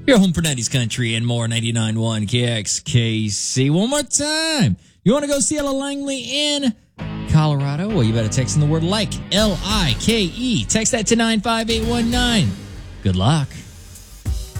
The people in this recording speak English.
Your home for 90s country and more, 99.1 KXKC. One more time. You want to go see Ella Langley in Colorado? Well, you better text in the word like, Like. Text that to 95819. Good luck.